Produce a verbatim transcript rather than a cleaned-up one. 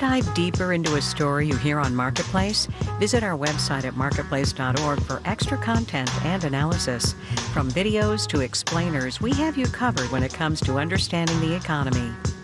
dive deeper into a story you hear on Marketplace? Visit our website at marketplace dot org for extra content and analysis. From videos to explainers, we have you covered when it comes to understanding the economy.